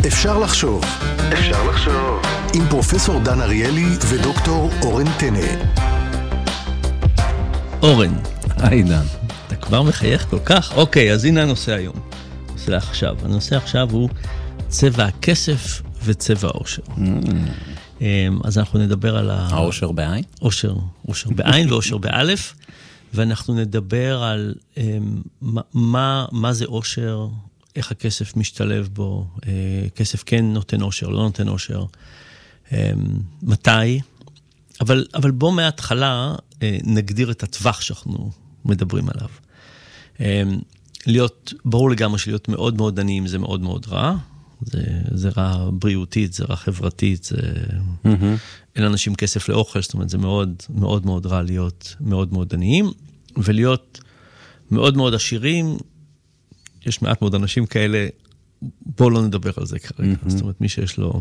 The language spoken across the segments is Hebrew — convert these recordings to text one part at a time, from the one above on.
אפשר לחשוב. אפשר לחשוב. עם פרופסור דן אריאלי ודוקטור אורן טנא. אורן, היי דן. אתה כבר מחייך כל כך? אוקיי, אז הנה הנושא היום. הנושא עכשיו. הנושא עכשיו הוא צבע הכסף וצבע האושר. אז אנחנו נדבר על האושר בעין? אושר בעין ואושר באלף. ואנחנו נדבר על מה זה אושר, איך הכסף משתלב בו, כסף כן נותן אושר, לא נותן אושר, מתי. אבל בוא מההתחלה נגדיר את הטווח שאנחנו מדברים עליו. ברור לגמרי שלהיות מאוד מאוד עניים זה מאוד מאוד רע, זה רע בריאותית, זה רע חברתית, אין אנשים כסף לאוכל, זאת אומרת זה מאוד מאוד מאוד רע להיות מאוד מאוד עניים, ולהיות מאוד מאוד עשירים, יש מעט מאוד אנשים כאלה, בואו לא נדבר על זה כרגע, זאת אומרת מי שיש לו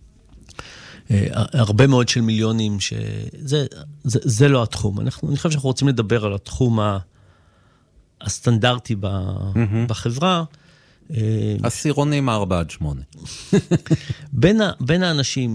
הרבה מאוד של מיליונים, זה לא התחום. אני חושב שאנחנו רוצים לדבר על התחום הסטנדרטי בחברה. עשירונים 4-8. בין האנשים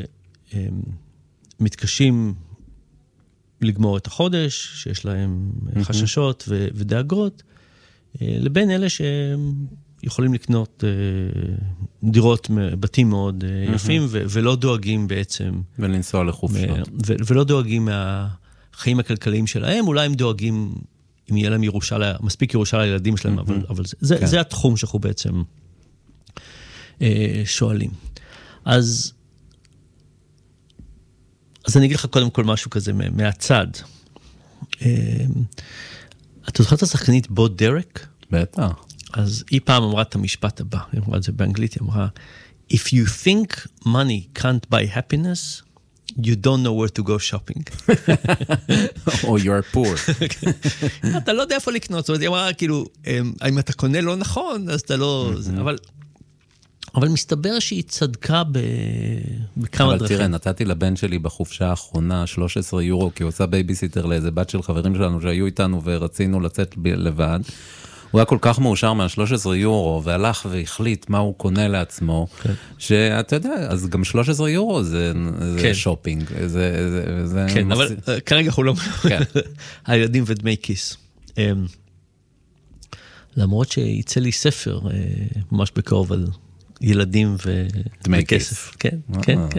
שמתקשים לגמור את החודש, שיש להם חששות ודאגות, לבין אלה שיכולים לקנות דירות, בתים מאוד יפים, ולא דואגים בעצם. ולנסוע לחופשות. ולא דואגים מהחיים הכלכליים שלהם, אולי הם דואגים אם יהיה להם מספיק ירושה לילדים שלהם, אבל זה התחום שאנחנו בעצם שואלים. אז אני אגיד לך קודם כל משהו כזה מהצד. אתה זוכר את השחקנית בו דרק? בטח. אז היא פעם אמרה את המשפט הבא, היא אמרה את זה באנגלית, היא אמרה, If you think money can't buy happiness, you don't know where to go shopping. Or you're poor. אתה לא יודע איפה לקנות, זאת אומרת, היא אמרה, כאילו, אם אתה קונה לא נכון, אז אתה לא... אבל מסתבר שהיא צדקה בכמה דרכים. אבל תראה, נתתי לבן שלי בחופשה האחרונה 13 יורו, כי הוא עושה בייביסיטר לאיזה בת של חברים שלנו שהיו איתנו ורצינו לצאת לבד. הוא היה כל כך מאושר מה-13 יורו, והלך והחליט מה הוא קונה לעצמו, שאתה יודע, אז גם 13 יורו זה שופינג. כן, אבל כרגע הוא לא... הילדים ודמי כיס. למרות שיצא לי ספר ממש בקרוב על ילדים וכסף. כן.